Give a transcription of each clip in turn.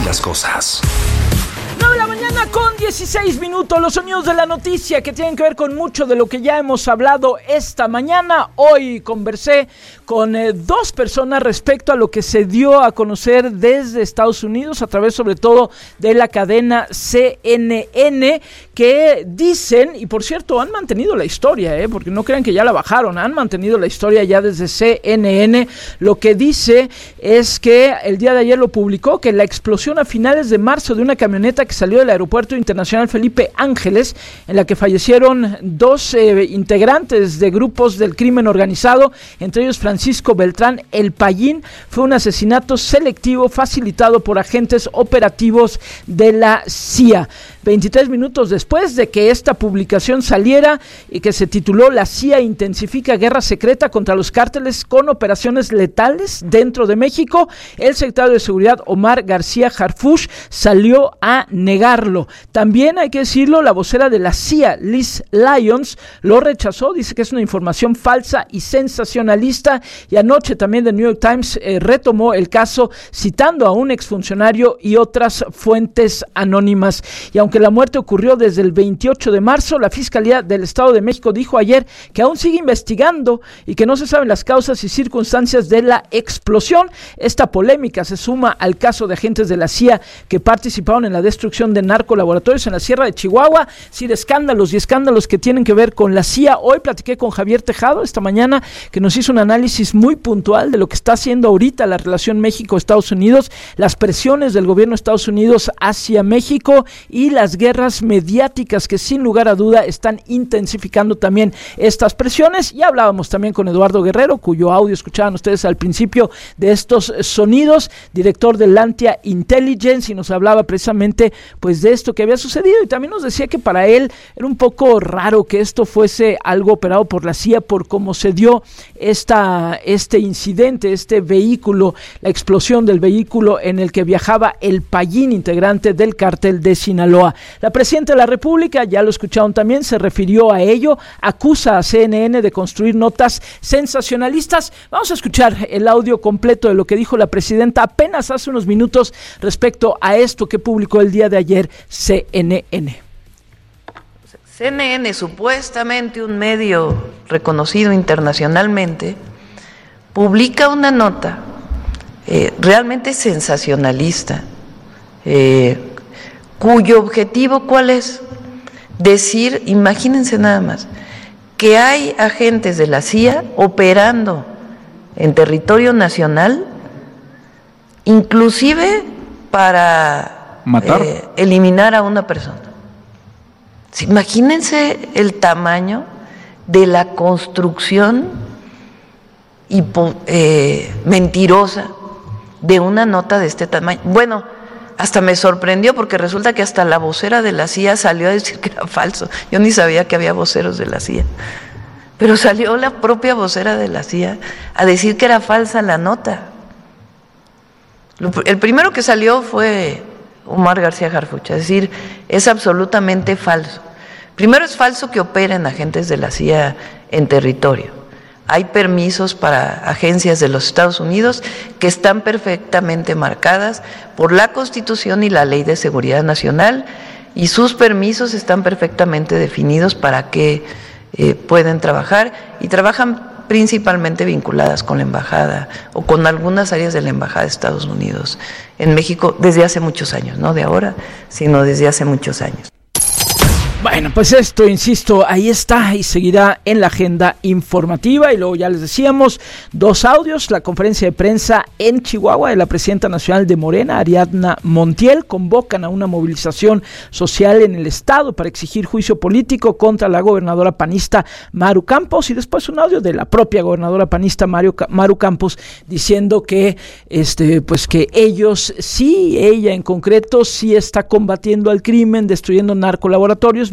las cosas. 9 de la mañana con 16 minutos, los sonidos de la noticia que tienen que ver con mucho de lo que ya hemos hablado esta mañana. Hoy conversé con dos personas respecto a lo que se dio a conocer desde Estados Unidos, a través sobre todo de la cadena CNN, que dicen, y por cierto han mantenido la historia, porque no crean que ya la bajaron, han mantenido la historia ya desde CNN. Lo que dice es que el día de ayer lo publicó, que la explosión a finales de marzo de una camioneta que salió del Aeropuerto Internacional Felipe Ángeles, en la que fallecieron dos integrantes de grupos del crimen organizado, entre ellos Francisco Beltrán El Payín, fue un asesinato selectivo facilitado por agentes operativos de la CIA. 23 minutos después de que esta publicación saliera y que se tituló "La CIA intensifica guerra secreta contra los cárteles con operaciones letales dentro de México", el secretario de Seguridad Omar García Harfuch salió a negarlo. También hay que decirlo, la vocera de la CIA, Liz Lyons, lo rechazó, dice que es una información falsa y sensacionalista, y anoche también The New York Times retomó el caso citando a un exfuncionario y otras fuentes anónimas. Y aunque la muerte ocurrió desde el 28 de marzo, la Fiscalía del Estado de México dijo ayer que aún sigue investigando y que no se saben las causas y circunstancias de la explosión. Esta polémica se suma al caso de agentes de la CIA que participaron en la destrucción de narcolaboratorios en la Sierra de Chihuahua. Sí, de escándalos y escándalos que tienen que ver con la CIA. Hoy platiqué con Javier Tejado esta mañana, que nos hizo un análisis muy puntual de lo que está haciendo ahorita la relación México-Estados Unidos, las presiones del gobierno de Estados Unidos hacia México y las guerras mediáticas que sin lugar a duda están intensificando también estas presiones. Y hablábamos también con Eduardo Guerrero, cuyo audio escuchaban ustedes al principio de estos sonidos, director de Lantia Intelligence, y nos hablaba precisamente pues de esto que había sucedido, y también nos decía que para él era un poco raro que esto fuese algo operado por la CIA por cómo se dio este incidente, este vehículo, la explosión del vehículo en el que viajaba El Payín, integrante del cártel de Sinaloa. La presidenta de la República, ya lo escucharon también, se refirió a ello, acusa a CNN de construir notas sensacionalistas. Vamos a escuchar el audio completo de lo que dijo la presidenta apenas hace unos minutos respecto a esto que publicó el día de ayer CNN. CNN, supuestamente un medio reconocido internacionalmente, publica una nota realmente sensacionalista, cuyo objetivo, ¿cuál es? Decir, imagínense nada más, que hay agentes de la CIA operando en territorio nacional, inclusive para matar, eliminar a una persona. Imagínense el tamaño de la construcción mentirosa de una nota de este tamaño. Bueno, hasta me sorprendió porque resulta que hasta la vocera de la CIA salió a decir que era falso. Yo ni sabía que había voceros de la CIA, pero salió la propia vocera de la CIA a decir que era falsa la nota. El primero que salió fue Omar García Harfuch, es decir, es absolutamente falso. Primero, es falso que operen agentes de la CIA en territorio. Hay permisos para agencias de los Estados Unidos que están perfectamente marcadas por la Constitución y la Ley de Seguridad Nacional, y sus permisos están perfectamente definidos para que pueden trabajar, y trabajan principalmente vinculadas con la embajada o con algunas áreas de la embajada de Estados Unidos en México desde hace muchos años, no de ahora, sino desde hace muchos años. Bueno, pues esto, insisto, ahí está y seguirá en la agenda informativa. Y luego ya les decíamos, dos audios, la conferencia de prensa en Chihuahua de la presidenta nacional de Morena, Ariadna Montiel. Convocan a una movilización social en el estado para exigir juicio político contra la gobernadora panista Maru Campos, y después un audio de la propia gobernadora panista Maru Campos diciendo que pues que ellos sí, ella en concreto sí está combatiendo al crimen, destruyendo narcolaboratorios,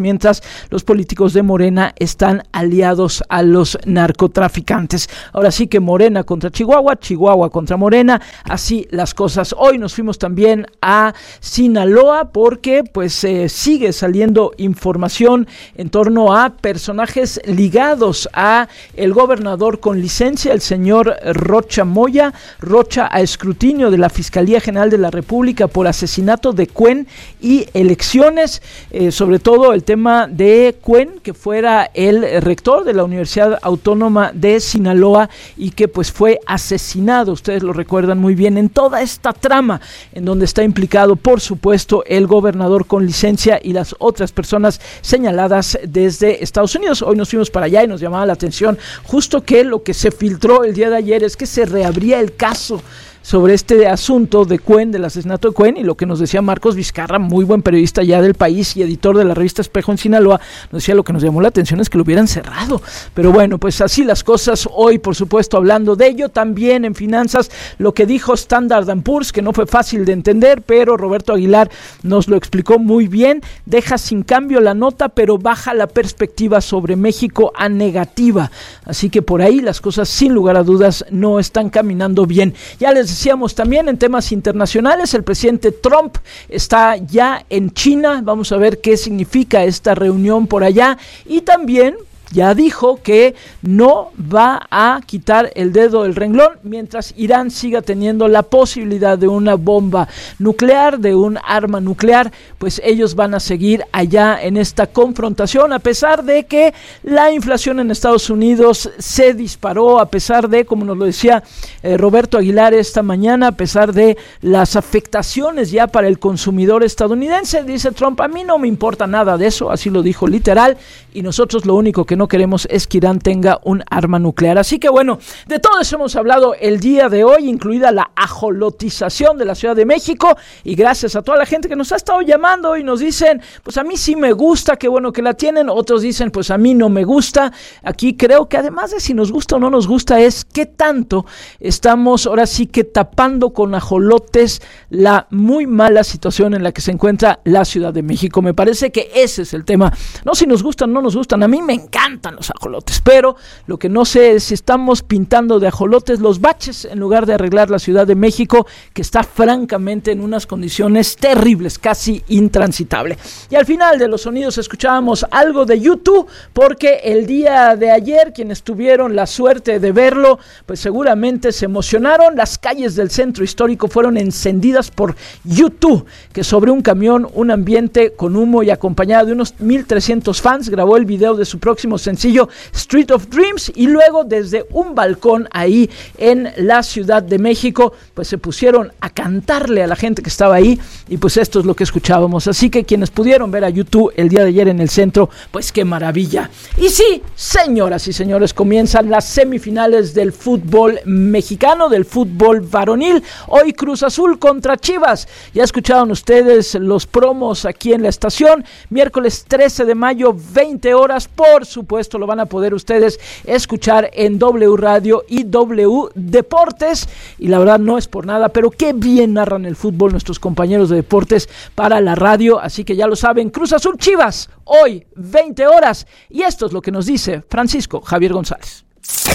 mientras los políticos de Morena están aliados a los narcotraficantes. Ahora sí que Morena contra Chihuahua, Chihuahua contra Morena, así las cosas. Hoy nos fuimos también a Sinaloa porque pues sigue saliendo información en torno a personajes ligados a el gobernador con licencia, el señor Rocha Moya, Rocha a escrutinio de la Fiscalía General de la República por asesinato de Cuen y elecciones, sobre todo el tema de Cuen, que fuera el rector de la Universidad Autónoma de Sinaloa y que pues fue asesinado, ustedes lo recuerdan muy bien, en toda esta trama en donde está implicado por supuesto el gobernador con licencia y las otras personas señaladas desde Estados Unidos. Hoy nos fuimos para allá y nos llamaba la atención justo que lo que se filtró el día de ayer es que se reabría el caso sobre este asunto de Cuen, del asesinato de Cuen, y lo que nos decía Marcos Vizcarra, muy buen periodista ya del País y editor de la revista Espejo en Sinaloa, nos decía lo que nos llamó la atención es que lo hubieran cerrado, pero bueno, pues así las cosas. Hoy por supuesto hablando de ello, también en finanzas, lo que dijo Standard & Poor's, que no fue fácil de entender, pero Roberto Aguilar nos lo explicó muy bien, deja sin cambio la nota, pero baja la perspectiva sobre México a negativa, así que por ahí las cosas sin lugar a dudas no están caminando bien. Ya les decíamos también en temas internacionales, el presidente Trump está ya en China, vamos a ver qué significa esta reunión por allá, y también ya dijo que no va a quitar el dedo del renglón mientras Irán siga teniendo la posibilidad de una bomba nuclear, de un arma nuclear, pues ellos van a seguir allá en esta confrontación, a pesar de que la inflación en Estados Unidos se disparó, a pesar de, como nos lo decía Roberto Aguilar esta mañana, a pesar de las afectaciones ya para el consumidor estadounidense. Dice Trump, a mí no me importa nada de eso, así lo dijo literal, y nosotros lo único que no queremos es que Irán tenga un arma nuclear. Así que bueno, de todo eso hemos hablado el día de hoy, incluida la ajolotización de la Ciudad de México, y gracias a toda la gente que nos ha estado llamando y nos dicen, pues a mí sí me gusta, qué bueno que la tienen, otros dicen, pues a mí no me gusta. Aquí creo que además de si nos gusta o no nos gusta es qué tanto estamos ahora sí que tapando con ajolotes la muy mala situación en la que se encuentra la Ciudad de México. Me parece que ese es el tema, no si nos gustan o no nos gustan, a mí me encantan los ajolotes, pero lo que no sé es si estamos pintando de ajolotes los baches en lugar de arreglar la Ciudad de México, que está francamente en unas condiciones terribles, casi intransitable. Y al final de los sonidos escuchábamos algo de U2, porque el día de ayer quienes tuvieron la suerte de verlo, pues seguramente se emocionaron. Las calles del centro histórico fueron encendidas por U2, que sobre un camión, un ambiente con humo y acompañado de unos 1,300 fans, grabó el video de su próximo sencillo Street of Dreams, y luego desde un balcón ahí en la Ciudad de México pues se pusieron a cantarle a la gente que estaba ahí, y pues esto es lo que escuchábamos. Así que quienes pudieron ver a U2 el día de ayer en el centro, pues qué maravilla. Y sí, señoras y señores, comienzan las semifinales del fútbol mexicano, del fútbol varonil. Hoy Cruz Azul contra Chivas. Ya escucharon ustedes los promos aquí en la estación. Miércoles 13 de mayo, 20 horas, por supuesto lo van a poder ustedes escuchar en W Radio y W Deportes, y la verdad no es por nada, pero qué bien narran el fútbol nuestros compañeros de deportes para la radio, así que ya lo saben, Cruz Azul Chivas, hoy 20 horas, y esto es lo que nos dice Francisco Javier González.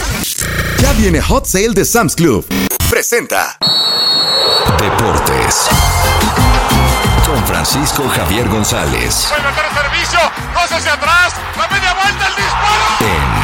Ya viene Hot Sale de Sam's Club. Presenta Deportes con Francisco Javier González. Puede meter el servicio, dos hacia atrás, la media vuelta, el disparo.